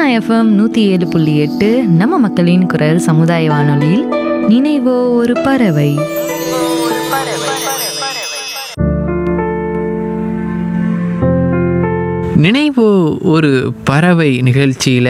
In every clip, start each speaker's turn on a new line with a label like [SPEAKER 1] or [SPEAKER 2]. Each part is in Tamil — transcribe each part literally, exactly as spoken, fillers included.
[SPEAKER 1] எஃப்எம் நூற்றி ஏழு புள்ளி எட்டு நம்ம மக்களின் குரல் சமுதாய வானொலியில் நினைவோ ஒரு பறவை.
[SPEAKER 2] நினைவோ ஒரு பறவை நிகழ்ச்சியில்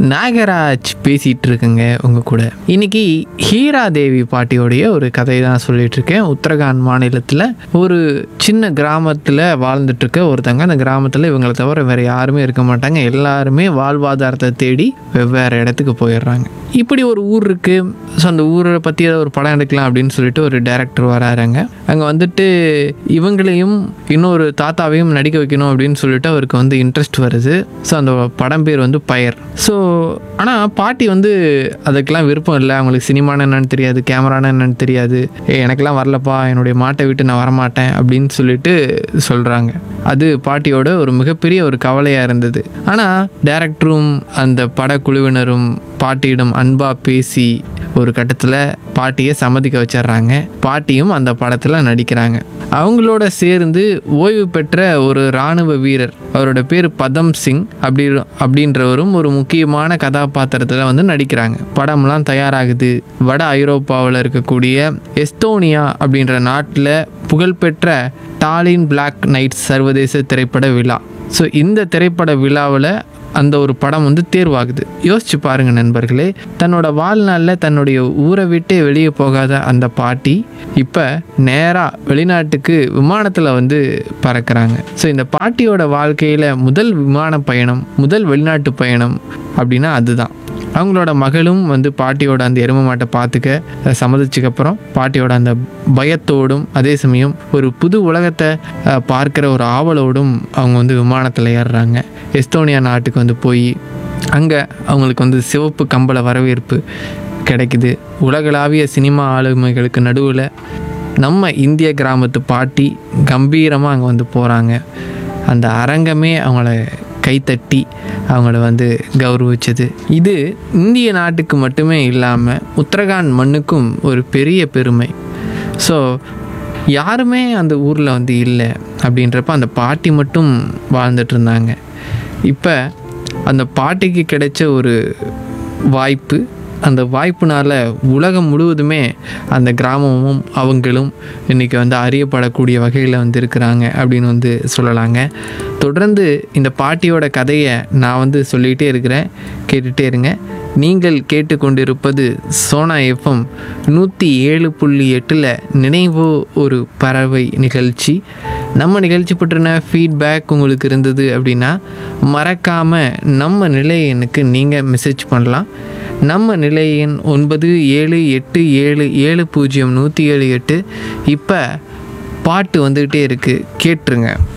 [SPEAKER 2] நாகராஜ் பேசிகிட்டு இருக்குங்க உங்கள் கூட. இன்றைக்கி ஹீரா தேவி பாட்டியோடைய ஒரு கதை தான் சொல்லிகிட்டு இருக்கேன். உத்தரகாண்ட் மாநிலத்தில் ஒரு சின்ன கிராமத்தில் வாழ்ந்துட்டுருக்க ஒருத்தங்க. அந்த கிராமத்தில் இவங்களை தவிர வேறு யாருமே இருக்க மாட்டாங்க. எல்லாருமே வாழ்வாதாரத்தை தேடி வெவ்வேறு இடத்துக்கு போயிடுறாங்க. இப்படி ஒரு ஊர் இருக்குது. ஸோ அந்த ஊரை பற்றி ஏதோ ஒரு படம் எடுக்கலாம் அப்படின்னு சொல்லிட்டு ஒரு டைரக்டர் வராருங்க. அங்கே வந்துட்டு இவங்களையும் இன்னொரு தாத்தாவையும் நடிக்க வைக்கணும் அப்படின்னு சொல்லிட்டு அவருக்கு வந்து இன்ட்ரெஸ்ட் வருது. ஸோ அந்த படம் பேர் வந்து பயர். ஸோ ஆனால் பாட்டி வந்து அதுக்கெல்லாம் விருப்பம் இல்லை. அவங்களுக்கு சினிமான்னு என்னன்னு தெரியாது, கேமரான்னு என்னன்னு தெரியாது. ஏ எனக்கெல்லாம் வரலப்பா, என்னுடைய மாட்டை விட்டு நான் வரமாட்டேன் அப்படின்னு சொல்லிட்டு சொல்கிறாங்க. அது பாட்டியோட ஒரு மிகப்பெரிய ஒரு கவலையாக இருந்தது. ஆனால் டைரக்டரும் அந்த படக்குழுவினரும் பாட்டியிடம் அன்பாக பேசி ஒரு கட்டத்தில் பாட்டியை சம்மதிக்க வச்சிடுறாங்க. பாட்டியும் அந்த படத்தில் நடிக்கிறாங்க. அவங்களோட சேர்ந்து ஓய்வு பெற்ற ஒரு இராணுவ வீரர், அவரோட பேர் பதம் சிங் அப்படி அப்படின்றவரும் ஒரு முக்கியமான கதாபாத்திரத்தில் வந்து நடிக்கிறாங்க. படம்லாம் தயாராகுது. வட ஐரோப்பாவில் இருக்கக்கூடிய எஸ்தோனியா அப்படின்ற நாட்டில் புகழ்பெற்ற டாலின் பிளாக் நைட்ஸ் சர்வதேச திரைப்பட விழா. ஸோ இந்த திரைப்பட விழாவில் அந்த ஒரு படம் வந்து தேர்வாகுது. யோசிச்சு பாருங்க நண்பர்களே, தன்னோட வாழ்நாளில் தன்னுடைய ஊரை விட்டே வெளியே போகாத அந்த பாட்டி இப்போ நேராக வெளிநாட்டுக்கு விமானத்தில் வந்து பறக்கிறாங்க. ஸோ இந்த பாட்டியோட வாழ்க்கையில் முதல் விமான பயணம், முதல் வெளிநாட்டு பயணம் அப்படின்னா அதுதான். அவங்களோட மகளும் வந்து பாட்டியோட அந்த எருமை மாட்டை பார்த்துக்க சம்மதிச்சதுக்கப்புறம் பாட்டியோட அந்த பயத்தோடும் அதே சமயம் ஒரு புது உலகத்தை பார்க்குற ஒரு ஆவலோடும் அவங்க வந்து விமானத்தில் ஏறுறாங்க. எஸ்தோனியா நாட்டுக்கு வந்து போய் அங்கே அவங்களுக்கு வந்து சிவப்பு கம்பள வரவேற்பு கிடைக்குது. உலகளாவிய சினிமா ஆளுமைகளுக்கு நடுவில் நம்ம இந்திய கிராமத்து பாட்டி கம்பீரமாக அங்கே வந்து போகிறாங்க. அந்த அரங்கமே அவங்கள கைத்தட்டி அவங்கள வந்து கௌரவிச்சது. இது இந்திய நாட்டுக்கு மட்டுமே இல்லாமல் உத்தரகாண்ட் மண்ணுக்கும் ஒரு பெரிய பெருமை. ஸோ யாருமே அந்த ஊரில் வந்து இல்லை அப்படின்றப்ப அந்த பாட்டி மட்டும் வாழ்ந்துட்டு இருந்தாங்க. இப்போ அந்த பாட்டிக்கு கிடைச்ச ஒரு வாய்ப்பு, அந்த வாய்ப்புனால் உலகம் முழுவதுமே அந்த கிராமமும் அவங்களும் இன்றைக்கி வந்து அறியப்படக்கூடிய வகையில் வந்து இருக்கிறாங்க அப்படின்னு வந்து சொல்லலாங்க. தொடர்ந்து இந்த பாட்டியோட கதையை நான் வந்து சொல்லிகிட்டே இருக்கிறேன், கேட்டுகிட்டே இருங்க. நீங்கள் கேட்டுக்கொண்டிருப்பது சோனா எஃப்எம் நூற்றி ஏழு புள்ளி எட்டில் நினைவோ ஒரு பறவை நிகழ்ச்சி. நம்ம நிகழ்ச்சி பற்றின ஃபீட்பேக் உங்களுக்கு இருந்தது அப்படின்னா மறக்காமல் நம்ம நிலையனுக்கு நீங்கள் மெசேஜ் பண்ணலாம். நம்ம நிலையன் ஒன்பது ஏழு எட்டு ஏழு ஏழு பூஜ்ஜியம் நூற்றி ஏழு எட்டு. இப்போ பாட்டு வந்துக்கிட்டே இருக்குது, கேட்டுருங்க.